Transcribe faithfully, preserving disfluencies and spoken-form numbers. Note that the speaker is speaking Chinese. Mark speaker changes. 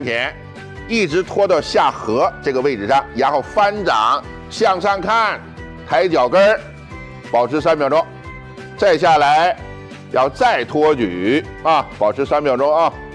Speaker 1: 前，一直拖到下颌这个位置上，然后翻掌向上看，抬脚跟儿，保持三秒钟，再下来，要再托举啊，保持三秒钟啊。